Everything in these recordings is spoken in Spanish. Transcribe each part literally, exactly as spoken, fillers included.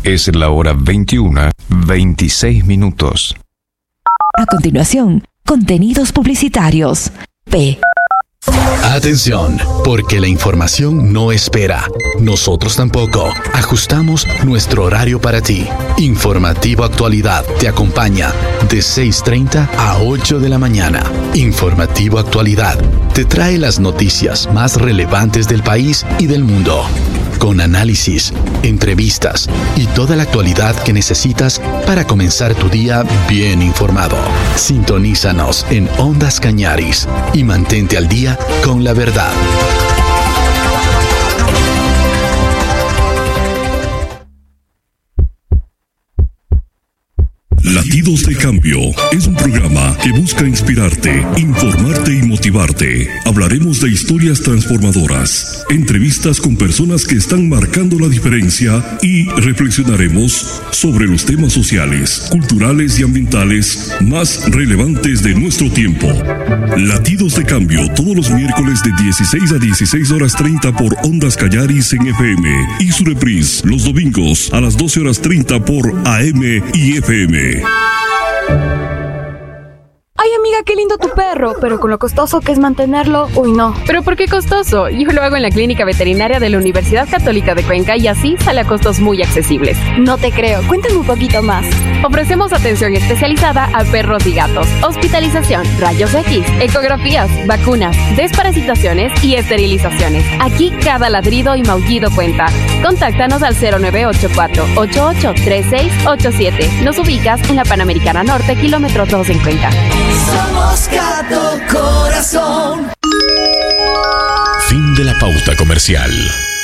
Es la hora veintiuna, veintiséis minutos. A continuación, contenidos publicitarios. P. Atención, porque la información no espera. Nosotros tampoco. Ajustamos nuestro horario para ti. Informativo Actualidad te acompaña de seis treinta a ocho de la mañana. Informativo Actualidad te trae las noticias más relevantes del país y del mundo, con análisis, entrevistas y toda la actualidad que necesitas para comenzar tu día bien informado. Sintonízanos en Ondas Cañaris y mantente al día con la verdad. Latidos de Cambio es un programa que busca inspirarte, informarte y motivarte. Hablaremos de historias transformadoras, entrevistas con personas que están marcando la diferencia y reflexionaremos sobre los temas sociales, culturales y ambientales más relevantes de nuestro tiempo. Latidos de Cambio todos los miércoles de dieciséis a dieciséis horas treinta por Ondas Cañaris en F M y su reprise los domingos a las doce horas treinta por A M y F M. Ay, amiga, qué lindo tu perro, pero con lo costoso que es mantenerlo, uy, no. ¿Pero por qué costoso? Yo lo hago en la clínica veterinaria de la Universidad Católica de Cuenca y así sale a costos muy accesibles. No te creo, cuéntame un poquito más. Ofrecemos atención especializada a perros y gatos, hospitalización, rayos X, ecografías, vacunas, desparasitaciones y esterilizaciones. Aquí cada ladrido y maullido cuenta. Contáctanos al cero nueve ocho cuatro, ocho ocho tres seis ocho siete. Nos ubicas en la Panamericana Norte, kilómetro dos en Cuenca. Somos Gato Corazón. Fin de la pauta comercial.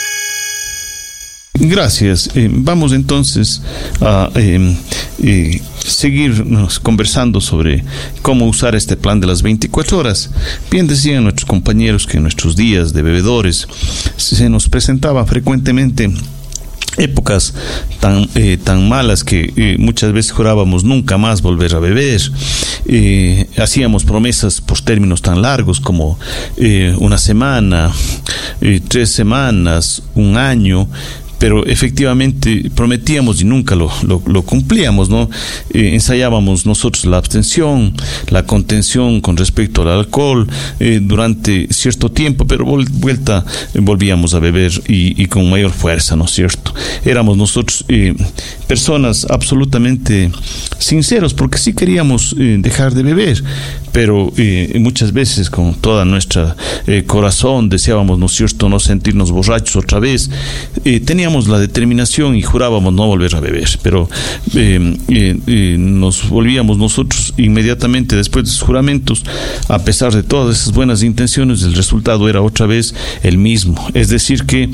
Gracias. Eh, vamos entonces a eh, eh, seguirnos conversando sobre cómo usar este plan de las veinticuatro horas. Bien decían nuestros compañeros que en nuestros días de bebedores se nos presentaba frecuentemente épocas tan eh, tan malas que eh, muchas veces jurábamos nunca más volver a beber. Eh, hacíamos promesas por términos tan largos como eh, una semana, eh, tres semanas, un año, pero efectivamente prometíamos y nunca lo, lo, lo cumplíamos, ¿no? Eh, ensayábamos nosotros la abstención, la contención con respecto al alcohol eh, durante cierto tiempo, pero vol- vuelta eh, volvíamos a beber y, y con mayor fuerza, ¿no es cierto? Éramos nosotros eh, personas absolutamente sinceros, porque sí queríamos eh, dejar de beber, pero eh, muchas veces con toda nuestra eh, corazón deseábamos, ¿no es cierto?, no sentirnos borrachos otra vez. Eh, teníamos la determinación y jurábamos no volver a beber, pero eh, eh, eh, nos volvíamos nosotros inmediatamente después de esos juramentos, a pesar de todas esas buenas intenciones, el resultado era otra vez el mismo, es decir que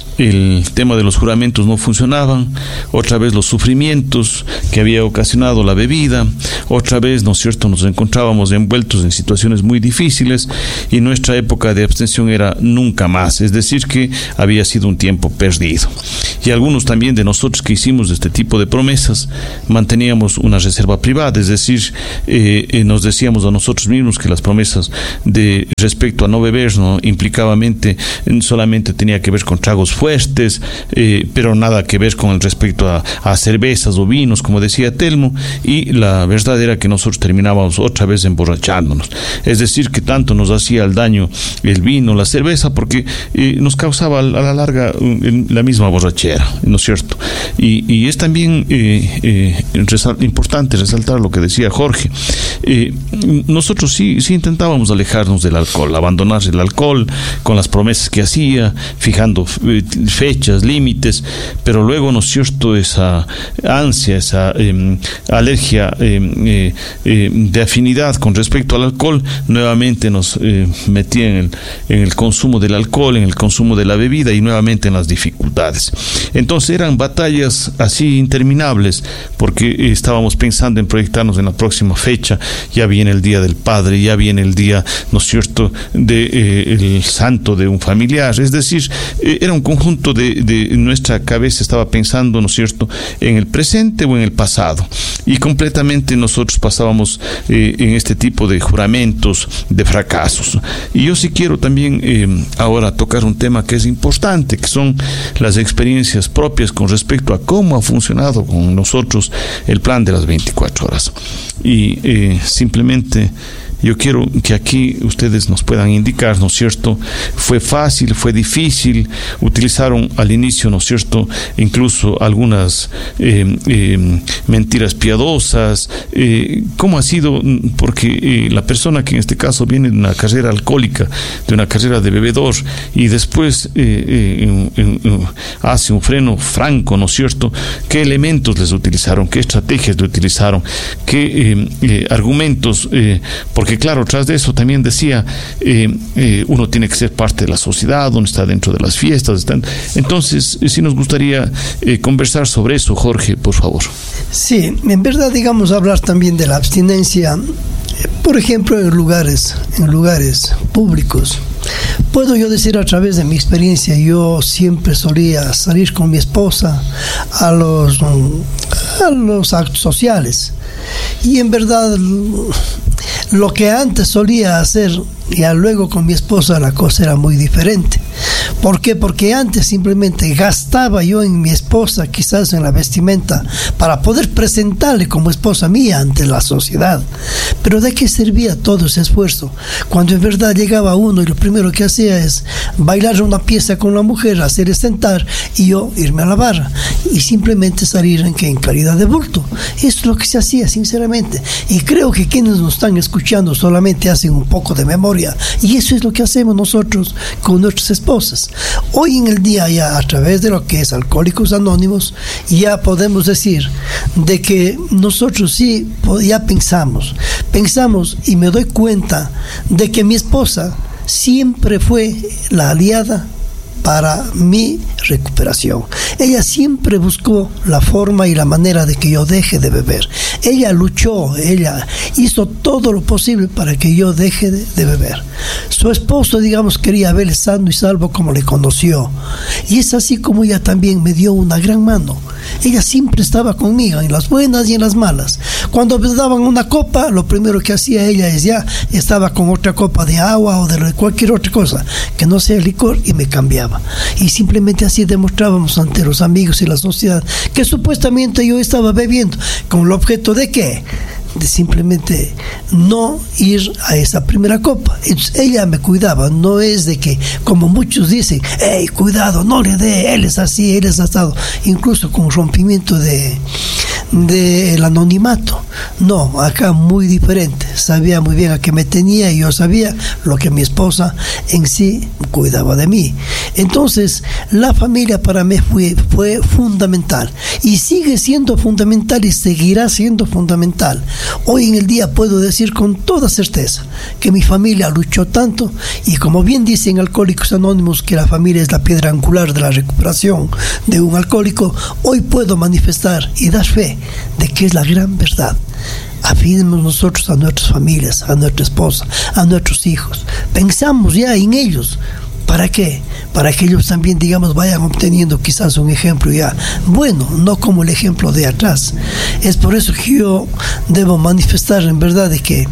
el tema de los juramentos no funcionaban, otra vez los sufrimientos que había ocasionado la bebida, otra vez, ¿no es cierto?, nos encontrábamos envueltos en situaciones muy difíciles y nuestra época de abstención era nunca más, es decir que había sido un tiempo perdido. Y algunos también de nosotros que hicimos este tipo de promesas manteníamos una reserva privada, es decir, eh, eh, nos decíamos a nosotros mismos que las promesas de respecto a no beber no implicabamente solamente tenía que ver con tragos fuertes, eh, pero nada que ver con el respecto a, a cervezas o vinos, como decía Telmo, y la verdad era que nosotros terminábamos otra vez emborrachándonos, es decir que tanto nos hacía el daño el vino, la cerveza, porque eh, nos causaba a la larga eh, la misma borrachera, ¿no es cierto? Y, y es también eh, eh, resal- importante resaltar lo que decía Jorge. Eh, nosotros sí, sí intentábamos alejarnos del alcohol, abandonar el alcohol con las promesas que hacía, fijando eh, fechas, límites, pero luego, ¿no es cierto?, esa ansia, esa eh, alergia eh, eh, eh, de afinidad con respecto al alcohol, nuevamente nos eh, metía en el, en el consumo del alcohol, en el consumo de la bebida y nuevamente en las dificultades. Entonces eran batallas así interminables, porque eh, estábamos pensando en proyectarnos en la próxima fecha, ya viene el día del padre, ya viene el día, ¿no es cierto?, de eh, el santo de un familiar, es decir, eh, era un conjunto de, de nuestra cabeza estaba pensando, ¿no es cierto?, en el presente o en el pasado, y completamente nosotros pasábamos eh, en este tipo de juramentos, de fracasos. Y yo sí quiero también eh, ahora tocar un tema que es importante, que son las experiencias experiencias propias con respecto a cómo ha funcionado con nosotros el plan de las veinticuatro horas. Y eh, simplemente yo quiero que aquí ustedes nos puedan indicar, ¿no es cierto? Fue fácil, fue difícil, utilizaron al inicio, ¿no es cierto?, incluso algunas eh, eh, mentiras piadosas. Eh, ¿Cómo ha sido? Porque eh, la persona que en este caso viene de una carrera alcohólica, de una carrera de bebedor, y después eh, eh, eh, eh, hace un freno franco, ¿no es cierto? ¿Qué elementos les utilizaron? ¿Qué estrategias les utilizaron? ¿Qué eh, eh, argumentos? Eh, porque claro, tras de eso también decía, eh, eh, uno tiene que ser parte de la sociedad, uno está dentro de las fiestas. Están... Entonces, sí nos gustaría eh, conversar sobre eso, Jorge, por favor. Sí, en verdad, digamos, hablar también de la abstinencia, por ejemplo, en lugares, en lugares públicos. Puedo yo decir a través de mi experiencia, yo siempre solía salir con mi esposa a los, a los actos sociales. Y en verdad, lo que antes solía hacer, ya luego con mi esposa la cosa era muy diferente. ¿Por qué? Porque antes simplemente gastaba yo en mi esposa, quizás en la vestimenta, para poder presentarle como esposa mía ante la sociedad. Pero ¿de qué servía todo ese esfuerzo? Cuando en verdad llegaba uno y lo primero que hacía es bailar una pieza con la mujer, hacerle sentar y yo irme a la barra y simplemente salir en, que en calidad de bulto. Eso es lo que se hacía, sinceramente. Y creo que quienes nos están escuchando solamente hacen un poco de memoria, y eso es lo que hacemos nosotros con nuestras esposas. Hoy en el día, ya a través de lo que es Alcohólicos Anónimos, ya podemos decir de que nosotros sí ya pensamos, pensamos y me doy cuenta de que mi esposa siempre fue la aliada para mi recuperación. Ella siempre buscó la forma y la manera de que yo deje de beber. Ella luchó, ella hizo todo lo posible para que yo deje de, de beber. Su esposo, digamos, quería verle sano y salvo como le conoció. Y es así como ella también me dio una gran mano. Ella siempre estaba conmigo, en las buenas y en las malas. Cuando me daban una copa, lo primero que hacía ella es ya, estaba con otra copa de agua o de cualquier otra cosa, que no sea licor, y me cambiaba. Y simplemente así demostrábamos ante los amigos y la sociedad que supuestamente yo estaba bebiendo, con el objeto de ¿qué? De simplemente no ir a esa primera copa. Entonces ella me cuidaba, no es de que, como muchos dicen, hey, cuidado, no le dé, él es así, él es asado, incluso con rompimiento de del anonimato. No, acá muy diferente. Sabía muy bien a qué me tenía y yo sabía lo que mi esposa en sí cuidaba de mí. Entonces, la familia para mí fue, fue fundamental y sigue siendo fundamental y seguirá siendo fundamental. Hoy en el día puedo decir con toda certeza que mi familia luchó tanto, y como bien dicen Alcohólicos Anónimos que la familia es la piedra angular de la recuperación de un alcohólico, hoy puedo manifestar y dar fe de que es la gran verdad. Afirmemos nosotros a nuestras familias, a nuestra esposa, a nuestros hijos. Pensamos ya en ellos. ¿Para qué? Para que ellos también, digamos, vayan obteniendo quizás un ejemplo ya bueno, no como el ejemplo de atrás. Es por eso que yo debo manifestar en verdad de que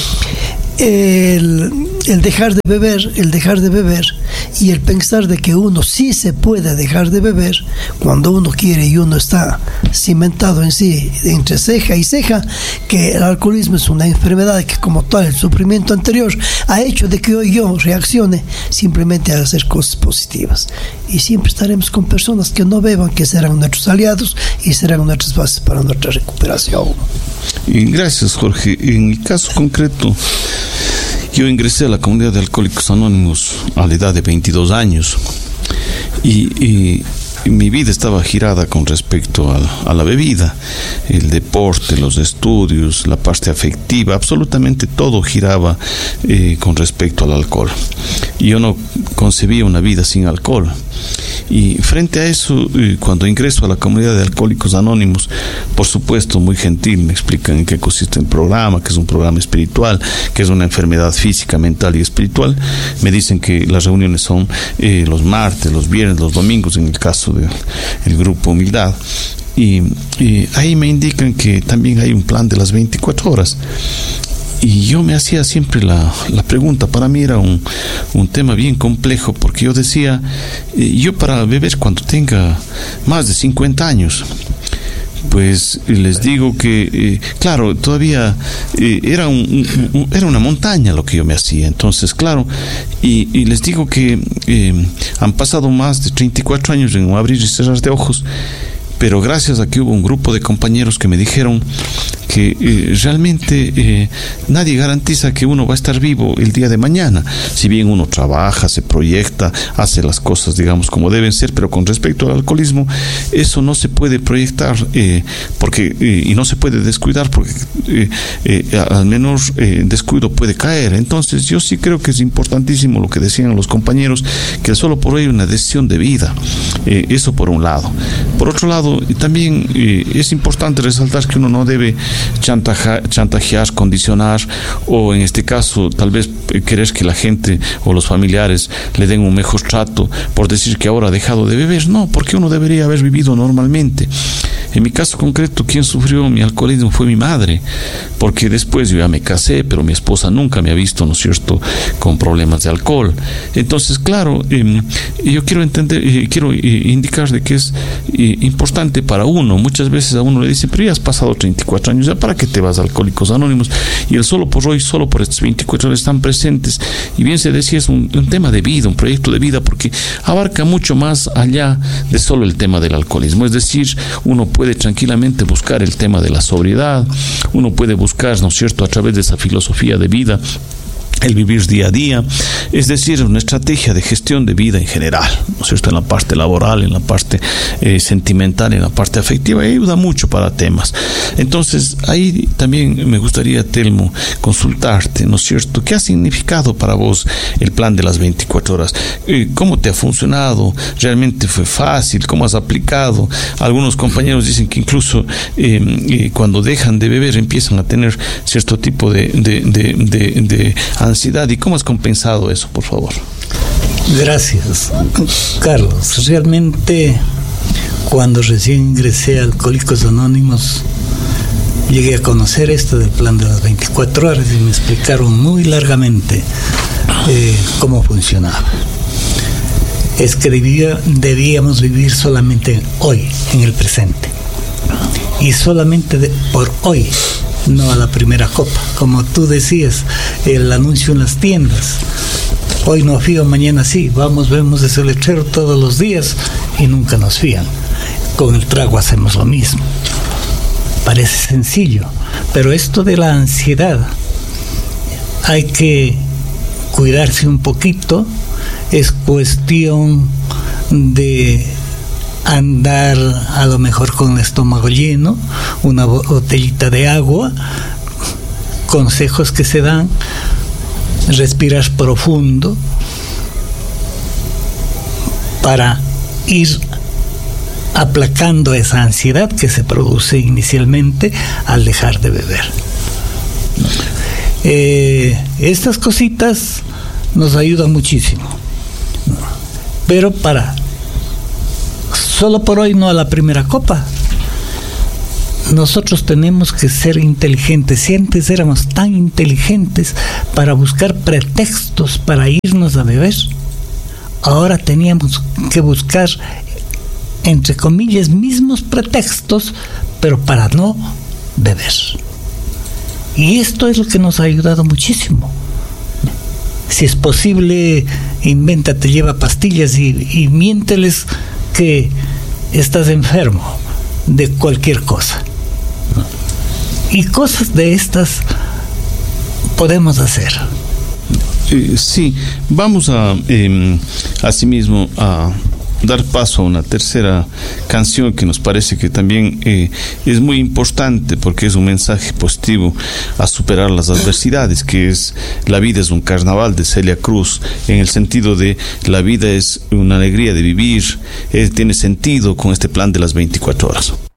el, el dejar de beber, el dejar de beber y el pensar de que uno sí se puede dejar de beber cuando uno quiere y uno está cimentado en sí entre ceja y ceja, que el alcoholismo es una enfermedad que como tal el sufrimiento anterior ha hecho de que hoy yo reaccione simplemente a hacer cosas positivas, y siempre estaremos con personas que no beban, que serán nuestros aliados y serán nuestras bases para nuestra recuperación. Y gracias, Jorge. En mi caso concreto, yo ingresé a la comunidad de Alcohólicos Anónimos a la edad de veintidós años y, y, y mi vida estaba girada con respecto a, a la bebida, el deporte, los estudios, la parte afectiva, absolutamente todo giraba eh, con respecto al alcohol. Y yo no concebía una vida sin alcohol. Y frente a eso, cuando ingreso a la comunidad de Alcohólicos Anónimos, por supuesto, muy gentil, me explican en qué consiste el programa, que es un programa espiritual, que es una enfermedad física, mental y espiritual. Me dicen que las reuniones son eh, los martes, los viernes, los domingos, en el caso del el grupo Humildad. Y, y ahí me indican que también hay un plan de las veinticuatro horas. y yo me hacía siempre la, la pregunta. Para mí era un, un tema bien complejo, porque yo decía, eh, yo para beber cuando tenga más de cincuenta años, pues les digo que, eh, claro, todavía eh, era, un, un, un, era una montaña lo que yo me hacía. Entonces, claro, y, y les digo que eh, han pasado más de treinta y cuatro años en un abrir y cerrar de ojos, pero gracias a que hubo un grupo de compañeros que me dijeron que eh, realmente eh, nadie garantiza que uno va a estar vivo el día de mañana. Si bien uno trabaja, se proyecta, hace las cosas, digamos, como deben ser, pero con respecto al alcoholismo, eso no se puede proyectar eh, porque eh, y no se puede descuidar, porque eh, eh, al menor eh, descuido puede caer. Entonces yo sí creo que es importantísimo lo que decían los compañeros, que solo por hoy una decisión de vida. Eh, eso por un lado. Por otro lado, también eh, es importante resaltar que uno no debe chantajear, chantajear, condicionar, o en este caso tal vez eh, querer que la gente o los familiares le den un mejor trato por decir que ahora ha dejado de beber. No, porque uno debería haber vivido normalmente. En mi caso concreto, quien sufrió mi alcoholismo fue mi madre, porque después yo ya me casé, pero mi esposa nunca me ha visto, ¿no es cierto?, con problemas de alcohol. Entonces, claro, eh, yo quiero entender, eh, quiero eh, indicar de que es eh, importante para uno. Muchas veces a uno le dicen, pero ya has pasado treinta y cuatro años, ¿ya para qué te vas a Alcohólicos Anónimos? Y el solo por hoy, solo por estos veinticuatro horas están presentes. Y bien se decía, es un, un tema de vida, un proyecto de vida, porque abarca mucho más allá de solo el tema del alcoholismo. Es decir, uno puede puede tranquilamente buscar el tema de la sobriedad, uno puede buscar, ¿no es cierto?, a través de esa filosofía de vida, el vivir día a día, es decir, una estrategia de gestión de vida en general, ¿no es cierto?, en la parte laboral, en la parte eh, sentimental, en la parte afectiva, y ayuda mucho para temas. Entonces, ahí también me gustaría, Telmo, consultarte, ¿no es cierto?, ¿qué ha significado para vos el plan de las veinticuatro horas? Eh, ¿Cómo te ha funcionado? ¿Realmente fue fácil? ¿Cómo has aplicado? Algunos compañeros dicen que incluso eh, eh, cuando dejan de beber empiezan a tener cierto tipo de, de, de, de, de ansiedad. ¿Y cómo has compensado eso, por favor? Gracias, Carlos. Realmente, cuando recién ingresé a Alcohólicos Anónimos, llegué a conocer esto del plan de las veinticuatro horas y me explicaron muy largamente eh, cómo funcionaba. Es que debía, debíamos vivir solamente hoy, en el presente, y solamente de, por hoy, no a la primera copa. Como tú decías, el anuncio en las tiendas, hoy no fío, mañana sí, vamos, vemos ese letrero todos los días y nunca nos fían. Con el trago hacemos lo mismo. Parece sencillo, pero esto de la ansiedad hay que cuidarse un poquito. Es cuestión de andar a lo mejor con el estómago lleno, una botellita de agua, consejos que se dan, respirar profundo para ir aplacando esa ansiedad que se produce inicialmente al dejar de beber. Eh, estas cositas nos ayudan muchísimo, pero para solo por hoy, no a la primera copa. Nosotros tenemos que ser inteligentes. Si antes éramos tan inteligentes para buscar pretextos para irnos a beber, ahora teníamos que buscar, entre comillas, mismos pretextos, pero para no beber. Y esto es lo que nos ha ayudado muchísimo. Si es posible, invéntate, lleva pastillas y, y miénteles que estás enfermo de cualquier cosa. Y cosas de estas podemos hacer. Eh, sí, vamos a eh, asimismo a dar paso a una tercera canción que nos parece que también eh, es muy importante, porque es un mensaje positivo a superar las adversidades, que es La vida es un carnaval, de Celia Cruz, en el sentido de la vida es una alegría de vivir, eh, tiene sentido con este plan de las veinticuatro horas.